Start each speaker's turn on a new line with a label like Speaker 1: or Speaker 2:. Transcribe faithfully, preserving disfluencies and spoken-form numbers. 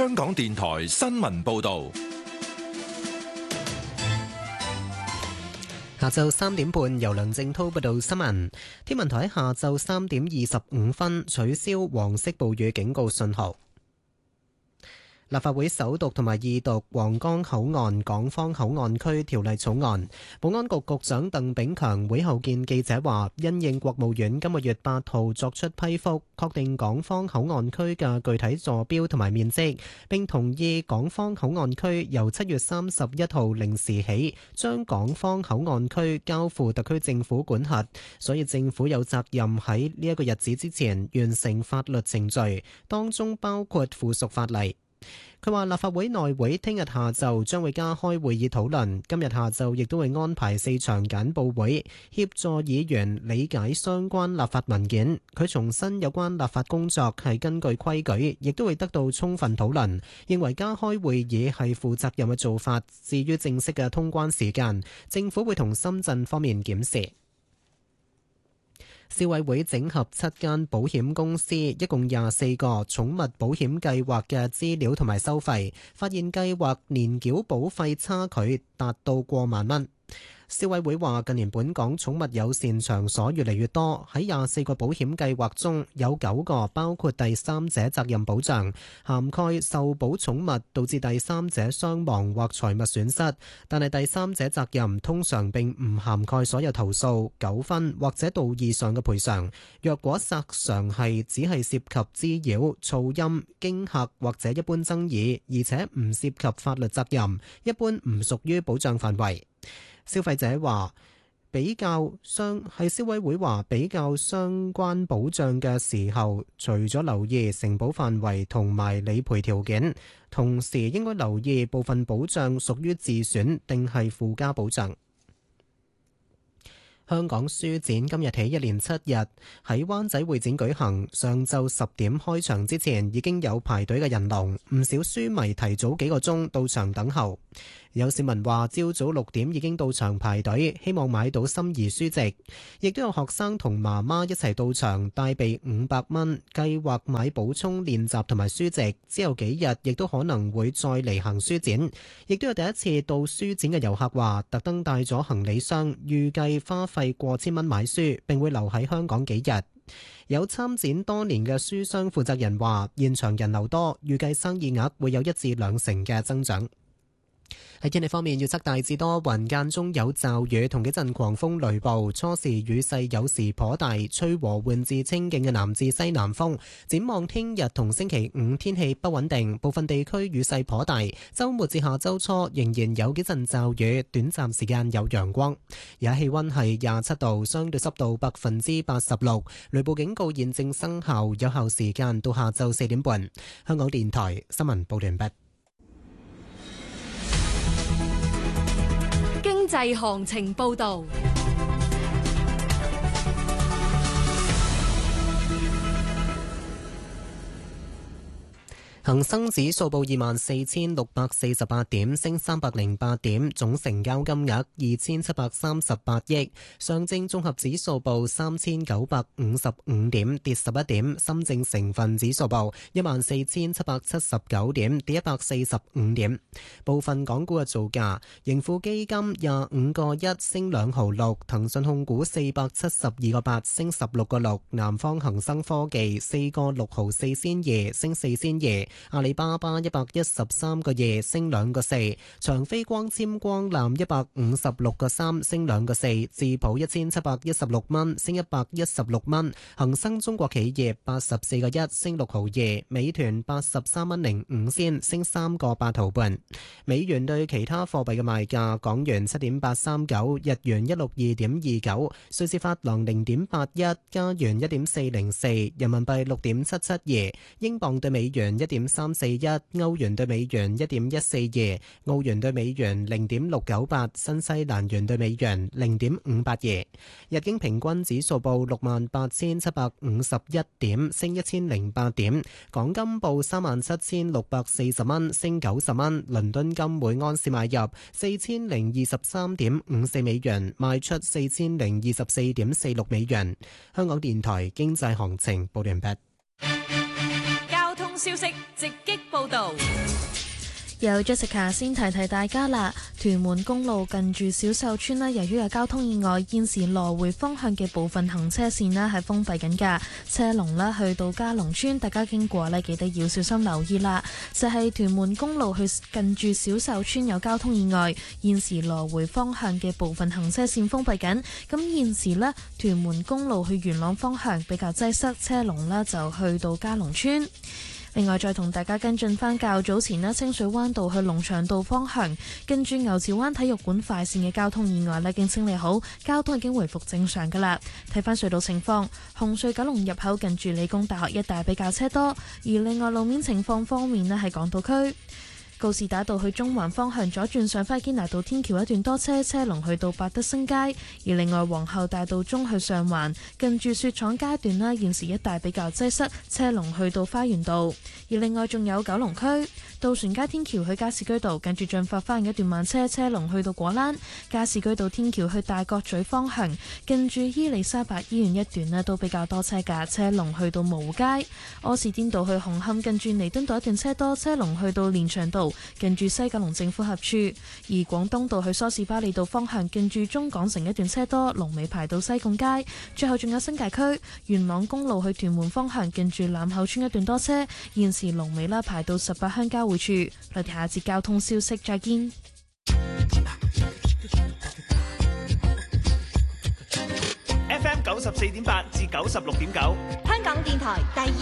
Speaker 1: 香港電台新聞報道。
Speaker 2: 下晝三點半，由梁正滔報道新聞。天文台喺下晝三點二十五分取消黃色暴雨警告信號。立法會首讀同埋二讀皇崗口岸港方口岸區條例草案。保安局局長鄧炳強會後見記者話，因應國務院今個月八號作出批覆，確定港方口岸區嘅具體坐標同埋面積，並同意港方口岸區由七月三十一號零時起將港方口岸區交付特區政府管轄，所以政府有責任喺呢一個日子之前完成法律程序，當中包括附屬法例。佢話立法會內會聽日下晝將會加開會議討論，今日下晝亦都會安排四場簡報會，協助議員理解相關立法文件。佢重申有關立法工作係根據規矩，亦都會得到充分討論，認為加開會議係負責任嘅做法。至於正式嘅通關時間，政府會同深圳方面檢視。消委會整合七間保險公司，一共廿四個寵物保險計劃嘅資料同埋收費，發現計劃年繳保費差距達到過萬蚊。消委會話，近年本港寵物友善場所越嚟越多，喺廿四個保險計劃中有九個包括第三者責任保障，涵蓋受保寵物導致第三者傷亡或財物損失，但係第三者責任通常並唔涵蓋所有投訴、糾紛或者道義上嘅賠償。若果索償係只係涉及滋擾、噪音、驚嚇或者一般爭議，而且唔涉及法律責任，一般唔屬於保障範圍。消費者話比較相係消委會話比較相關保障嘅時候，除咗留意承保範圍同埋理賠條件，同時應該留意部分保障屬於自損定係附加保障。香港書展今日起一連七日喺灣仔會展舉行，上晝十點開場之前已經有排隊嘅人龍，唔少書迷提早幾個鐘到場等候。有市民話朝早六點已經到場排隊，希望買到心儀書籍，亦都有學生同媽媽一齊到場，帶備五百蚊，計劃買補充練習同埋書籍。之後幾日亦都可能會再嚟行書展。亦都有第一次到書展嘅遊客話，特登帶咗行李箱，預計花費過千蚊買書，並會留喺香港幾日。有參展多年嘅書商負責人話，現場人流多，預計生意額會有一至兩成嘅增長。喺天氣方面，預測大致多雲，間中有驟雨同幾陣狂風雷暴，初時雨勢有時頗大，吹和緩至清勁嘅南至西南風。展望聽日同星期五天氣不穩定，部分地區雨勢頗大。週末至下週初仍然有幾陣驟雨，短暫時間有陽光。而家氣溫係廿七度，相對濕度百分之八十六，雷暴警告現正生效，有效時間到下晝四點半。香港電台新聞報完畢。
Speaker 3: 經濟行情報道。
Speaker 2: 恒生指數報二萬四千六百四十八點，升三百零八點，總成交金額二千七百三十八億。上證綜合指數報三千九百五十五點，跌十一點。深證成分指數報一萬四千七百七十九點，跌一百四十五點。部分港股嘅造價：盈富基金廿五個一升兩毫六，騰訊控股四百七十二個八升十六個六，南方恒生科技四個六毫四仙二升四仙二。阿里巴巴一百一十三個二升兩個四，長飛光纖光纜一百五十六個三升兩個四，智普一千七百一十六蚊升一百一十六蚊，恒生中國企業八十四個一升六毫二，美團八十三蚊零五仙升三個八毫半。美元對其他貨幣嘅賣價：港元七點八三九，日元一六二點二九，瑞士法郎零點八一，加元一點四零四，人民幣六點七七二，英鎊對美元一點三四一，歐元對美元一點一四二，澳元對美元零點六九八，新西蘭元對美元零點五八二。日經平均指數報六萬八千七百五十一點，升一千零八點。港金報三萬七千六百四十蚊，升九十蚊。倫敦金每安士買入四千零二十三點五四美元，賣出四千零二十四點四六美元。香港電台經濟行情報完畢。
Speaker 3: 通消息直擊報導。
Speaker 4: 有 Jessica 先提提大家啦，屯門公路近住小秀村呢，由於有交通意外，現時來回方向嘅部分行車線呢係封閉緊㗎，車龍呢去到嘉龍村，大家經過呢記得要小心留意啦。就係、是、屯門公路去近住小秀村有交通意外，現時來回方向嘅部分行車線封閉緊，咁現時呢，屯門公路去元朗方向比較擠塞，車龍呢就去到嘉龍村。另外再同大家跟進返較早前呢，清水灣道去龍翔道方向，跟住牛池灣體育館快線嘅交通意外呢已經清理好，交通已經回復正常㗎喇。睇返隧道情況，紅隧九龍入口近住理工大學一帶比較車多，而另外路面情況方面呢，係港島區告士打道去中環方向左轉上返堅拿道天橋一段多車，車龍去到百德新街；而另外皇后大道中去上環近住雪廠街段啦，現時一帶比較擠塞，車龍去到花園道；而另外仲有九龍區渡船街天橋去加士居道近住進發花園一段慢車，車龍去到果欄；加士居道天橋去大角咀方向近住伊利沙伯醫院一段呢都比較多車㗎，車龍去到蕪湖街；柯士甸道去紅磡近住彌敦道一段車多，車龍去到連翔道近住西九龍政府合署；而廣東道去梳士巴利道方向近住中港城一段車多，龍尾排到西貢街；最後仲有新界區元朗公路去屯門方向近住欖口村一段多車，現時龍尾啦排到十八鄉交匯處。我哋下節交通消息再見。
Speaker 5: F M 九十四點八至九十六點九，
Speaker 6: 香港電台第二